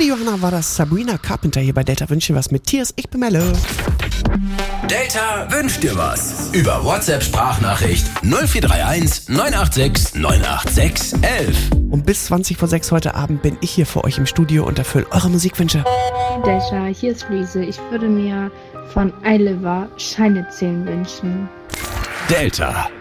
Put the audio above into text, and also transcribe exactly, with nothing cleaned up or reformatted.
die Johanna war das. Sabrina Carpenter hier bei Delta wünscht dir was mit Tears. Ich bin Melle. Delta wünscht dir was. Über WhatsApp-Sprachnachricht null vier drei eins neun acht sechs neun acht sechs elf. Und bis zwanzig vor sechs heute Abend bin ich hier für euch im Studio und erfülle eure Musikwünsche. Delta, hier ist Luise. Ich würde mir von Eiliver Scheine zählen wünschen. Delta.